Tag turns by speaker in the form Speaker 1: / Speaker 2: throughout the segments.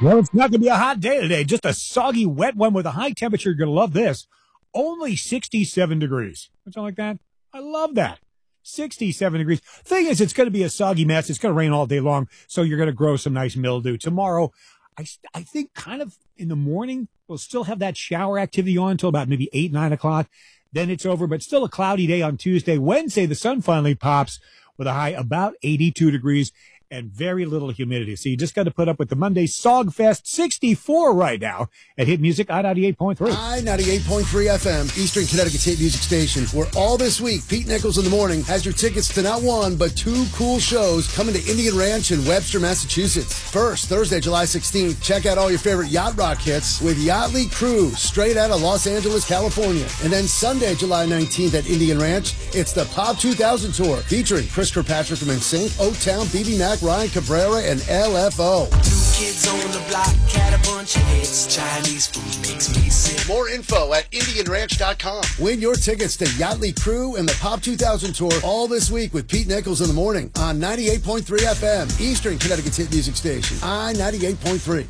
Speaker 1: Well, it's not going to be a hot day today, just a soggy, wet one with a high temperature. You're going to love this. Only 67 degrees. Something like that. I love that. 67 degrees. Thing is, it's going to be a soggy mess. It's going to rain all day long, so you're going to grow some nice mildew. Tomorrow, I think kind of in the morning, we'll still have that shower activity on until about maybe 8, 9 o'clock. Then it's over, but still a cloudy day on Tuesday. Wednesday, the sun finally pops with a high about 82 degrees. And very little humidity. So you just got to put up with the Monday Sog Fest. 64 right now at Hit Music I-98.3.
Speaker 2: I-98.3 FM, Eastern Connecticut's hit music station, where all this week, Pete Nichols in the Morning has your tickets to not one, but two cool shows coming to Indian Ranch in Webster, Massachusetts. First, Thursday, July 16th, check out all your favorite yacht rock hits with Yachtly Crew, straight out of Los Angeles, California. And then Sunday, July 19th at Indian Ranch, it's the Pop 2000 Tour, featuring Chris Kirkpatrick from NSYNC, O-Town, BB Mac, Ryan Cabrera, and LFO.
Speaker 3: Two kids on the block had a bunch of hits. Chinese food makes me sick.
Speaker 2: More info at IndianRanch.com. Win your tickets to Yachtly Crew and the Pop 2000 Tour all this week with Pete Nichols in the Morning on 98.3 FM, Eastern Connecticut's hit music station, I-98.3.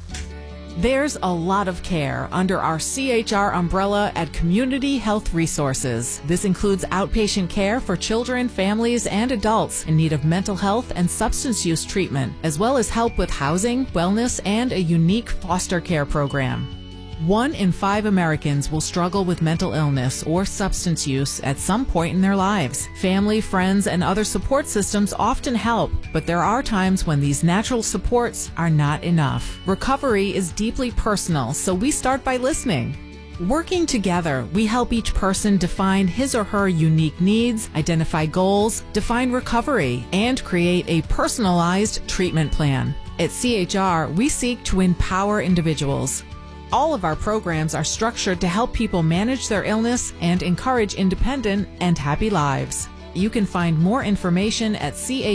Speaker 4: There's a lot of care under our CHR umbrella at Community Health Resources. This includes outpatient care for children, families, and adults in need of mental health and substance use treatment, as well as help with housing, wellness, and a unique foster care program. 1 in 5 Americans will struggle with mental illness or substance use at some point in their lives. Family, friends, and other support systems often help, but there are times when these natural supports are not enough. Recovery is deeply personal, so we start by listening. Working together, we help each person define his or her unique needs, identify goals, define recovery, and create a personalized treatment plan. At CHR, we seek to empower individuals. All of our programs are structured to help people manage their illness and encourage independent and happy lives. You can find more information at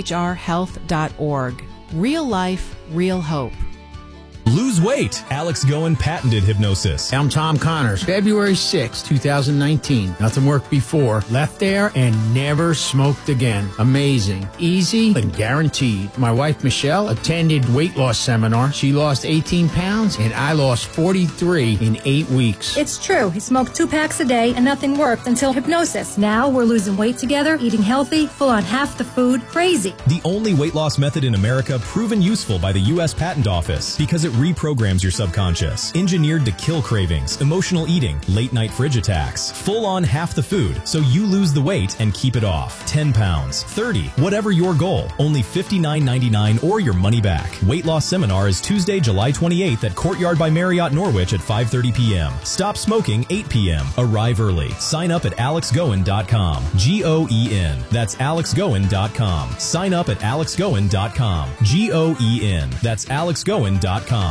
Speaker 4: chrhealth.org. Real life, real hope.
Speaker 5: Lose weight. Alex Goen patented hypnosis.
Speaker 6: I'm Tom Connors. February 6, 2019. Nothing worked before. Left there and never smoked again. Amazing. Easy and guaranteed. My wife, Michelle, attended weight loss seminar. She lost 18 pounds and I lost 43 in 8 weeks.
Speaker 7: It's true. He smoked 2 packs a day and nothing worked until hypnosis. Now we're losing weight together, eating healthy, full on half the food. Crazy.
Speaker 5: The only weight loss method in America proven useful by the U.S. Patent Office because it reprograms your subconscious. Engineered to kill cravings, emotional eating, late night fridge attacks. Full on half the food, so you lose the weight and keep it off. 10 pounds, 30, whatever your goal. Only $59.99 or your money back. Weight loss seminar is Tuesday, July 28th at Courtyard by Marriott Norwich at 5:30 p.m. Stop smoking 8 p.m. Arrive early. Sign up at alexgoen.com. G-O-E-N. That's alexgoen.com. Sign up at alexgoen.com. G-O-E-N. That's alexgoen.com.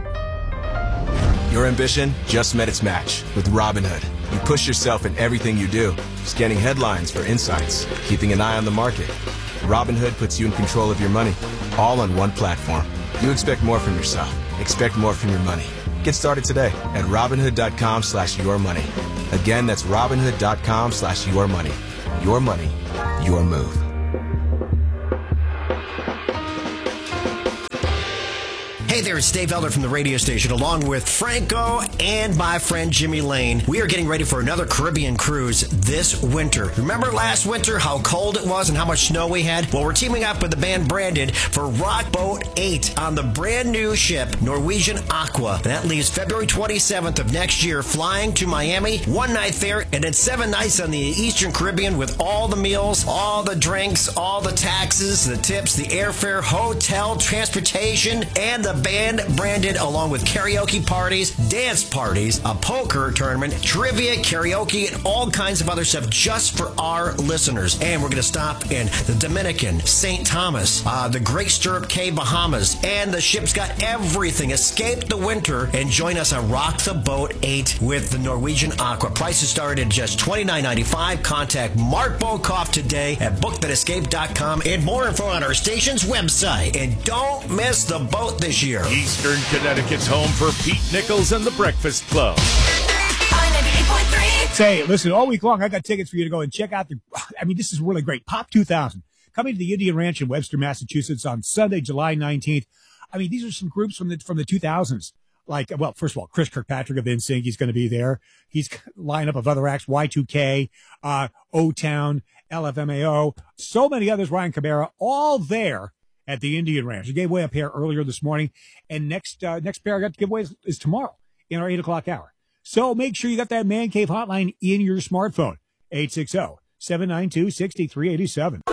Speaker 8: Your ambition just met its match with Robinhood. You push yourself in everything you do, scanning headlines for insights, keeping an eye on the market. Robinhood puts you in control of your money, all on one platform. You expect more from yourself. Expect more from your money. Get started today at Robinhood.com/yourmoney. Again, that's Robinhood.com/yourmoney. Your money, your move.
Speaker 9: Hey there, it's Dave Elder from the radio station, along with Franco and my friend Jimmy Lane. We are getting ready for another Caribbean cruise this winter. Remember last winter how cold it was and how much snow we had? Well, we're teaming up with the band Branded for Rock Boat 8 on the brand new ship, Norwegian Aqua. And that leaves February 27th of next year, flying to Miami, 1 night there, and then 7 nights on the Eastern Caribbean with all the meals, all the drinks, all the taxes, the tips, the airfare, hotel, transportation, and the band Branded, along with karaoke parties, dance parties, a poker tournament, trivia, karaoke, and all kinds of other stuff just for our listeners. And we're going to stop in the Dominican, St. Thomas, the Great Stirrup Cay, Bahamas, and the ship's got everything. Escape the winter and join us on Rock the Boat 8 with the Norwegian Aqua. Prices start at just $29.95. Contact Mark Bokoff today at book.escape.com and more info on our station's website. And don't miss the boat this year.
Speaker 10: Eastern Connecticut's home for Pete Nichols and the Breakfast Club.
Speaker 1: Say, listen, all week long, I got tickets for you to go and check out this is really great. Pop 2000, coming to the Indian Ranch in Webster, Massachusetts on Sunday, July 19th. I mean, these are some groups from the 2000s. Like, well, first of all, Chris Kirkpatrick of NSYNC, he's going to be there. He's lineup of other acts, Y2K, O-Town, LFMAO, so many others, Ryan Cabrera, all there at the Indian Ranch. We gave away a pair earlier this morning, and next pair I got to give away is tomorrow in our 8 o'clock hour. So make sure you got that Man Cave hotline in your smartphone, 860-792-6387.